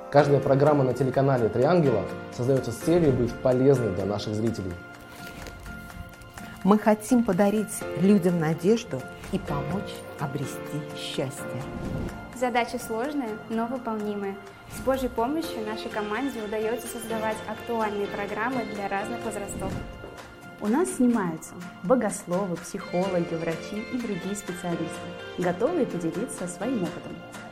Каждая программа на телеканале «Три ангела» создается с целью быть полезной для наших зрителей. Мы хотим подарить людям надежду и помочь обрести счастье. Задача сложная, но выполнимая. С Божьей помощью нашей команде удается создавать актуальные программы для разных возрастов. У нас снимаются богословы, психологи, врачи и другие специалисты, готовые поделиться своим опытом.